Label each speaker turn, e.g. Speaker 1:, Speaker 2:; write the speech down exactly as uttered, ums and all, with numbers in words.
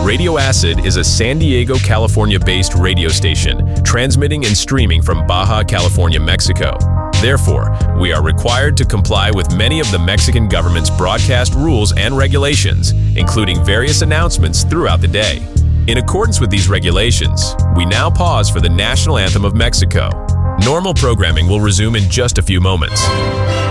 Speaker 1: Radio Acid is a San Diego, California-based radio station transmitting and streaming from Baja California, Mexico. Therefore, we are required to comply with many of the Mexican government's broadcast rules and regulations, including various announcements throughout the day. In accordance with these regulations, we now pause for the national anthem of Mexico. Normal programming will resume in just a few moments.